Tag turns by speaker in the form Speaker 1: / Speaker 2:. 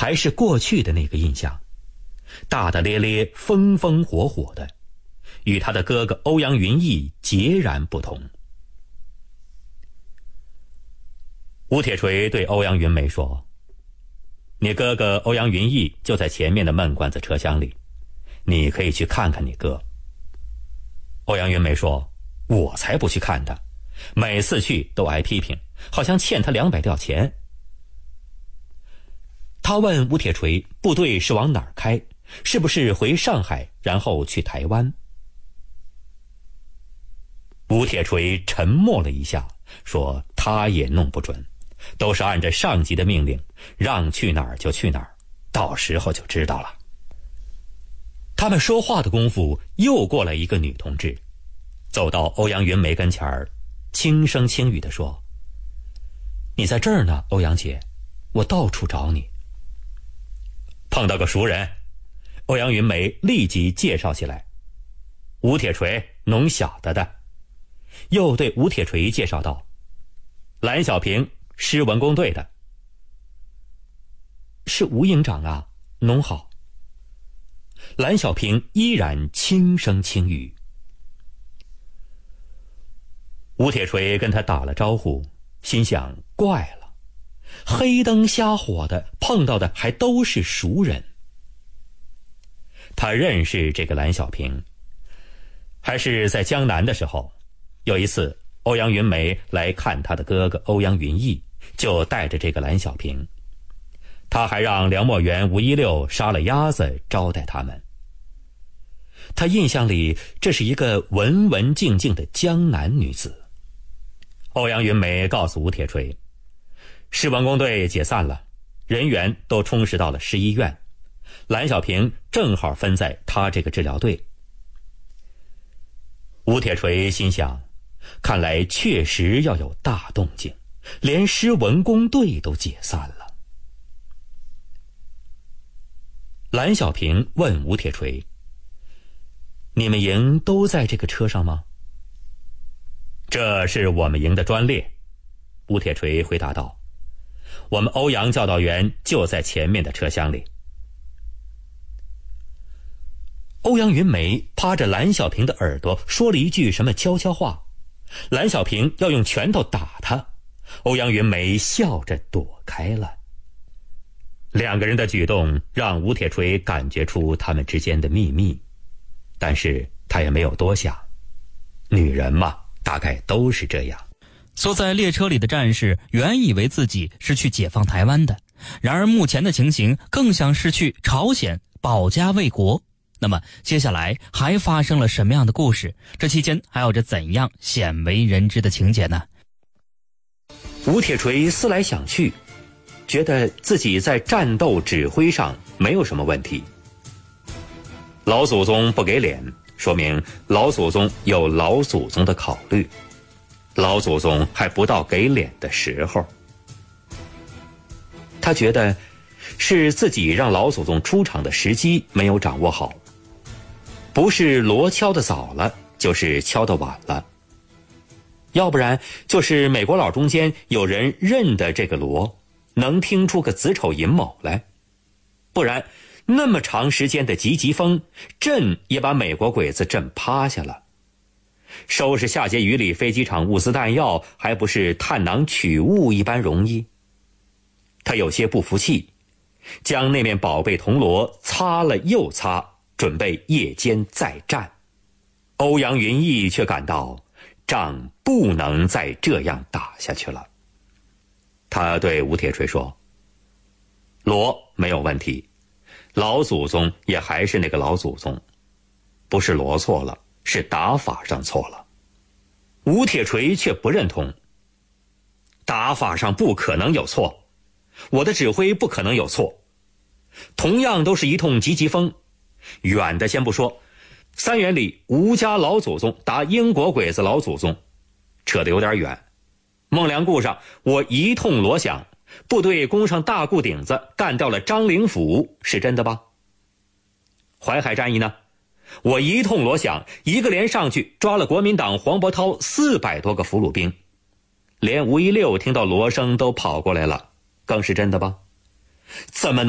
Speaker 1: 还是过去的那个印象，大大咧咧、风风火火的，与他的哥哥欧阳云逸截然不同。吴铁锤对欧阳云梅说：“你哥哥欧阳云逸就在前面的闷罐子车厢里，你可以去看看你哥。”欧阳云梅说：“我才不去看他，每次去都挨批评，好像欠他200吊钱。”他问吴铁锤部队是往哪儿开，是不是回上海然后去台湾。吴铁锤沉默了一下，说他也弄不准，都是按着上级的命令，让去哪儿就去哪儿，到时候就知道了。他们说话的功夫，又过来一个女同志，走到欧阳云梅跟前儿，轻声轻语地说：“你在这儿呢，欧阳姐，我到处找你。”碰到个熟人，欧阳云梅立即介绍起来：“吴铁锤，弄小的。”又对吴铁锤介绍道：“蓝小平，师文工队的。”“是吴营长啊，侬好。”蓝小平依然轻声轻语。吴铁锤跟他打了招呼，心想怪了，黑灯瞎火的碰到的还都是熟人。他认识这个蓝小平，还是在江南的时候，有一次欧阳云梅来看他的哥哥欧阳云逸，就带着这个蓝小平，他还让梁墨园、吴一六杀了鸭子招待他们。他印象里这是一个文文静静的江南女子。欧阳云梅告诉吴铁锤，师文工队解散了，人员都充实到了市医院，蓝小平正好分在他这个治疗队。吴铁锤心想，看来确实要有大动静，连师文工队都解散了。蓝小平问吴铁锤：“你们营都在这个车上吗？”“这是我们营的专列。”吴铁锤回答道，“我们欧阳教导员就在前面的车厢里。”欧阳云梅趴着蓝小平的耳朵说了一句什么悄悄话，蓝小平要用拳头打他，欧阳云梅笑着躲开了。两个人的举动让吴铁锤感觉出他们之间的秘密，但是他也没有多想，女人嘛，大概都是这样。
Speaker 2: 坐在列车里的战士原以为自己是去解放台湾的，然而目前的情形更像是去朝鲜保家卫国。那么接下来还发生了什么样的故事？这期间还有着怎样鲜为人知的情节呢？
Speaker 1: 吴铁锤思来想去，觉得自己在战斗指挥上没有什么问题。老祖宗不给脸，说明老祖宗有老祖宗的考虑，老祖宗还不到给脸的时候。他觉得是自己让老祖宗出场的时机没有掌握好，不是锣敲得早了，就是敲得晚了，要不然就是美国佬中间有人认得这个锣，能听出个子丑寅卯来，不然那么长时间的急急风，震也把美国鬼子震趴下了。收拾下碣隅里飞机场物资弹药，还不是探囊取物一般容易？他有些不服气，将那面宝贝铜锣擦了又擦，准备夜间再战。欧阳云逸却感到仗不能再这样打下去了。他对吴铁锤说：“锣没有问题，老祖宗也还是那个老祖宗，不是锣错了，是打法上错了。”吴铁锤却不认同，打法上不可能有错，我的指挥不可能有错，同样都是一通急急风，远的先不说，3元里吴家老祖宗打英国鬼子老祖宗，扯得有点远。孟良崮上我一通锣响，部队攻上大固顶子，干掉了张灵甫，是真的吧？淮海战役呢，我一通锣响，一个连上去抓了国民党黄伯韬400多个俘虏兵，连吴一六听到锣声都跑过来了，更是真的吧？怎么能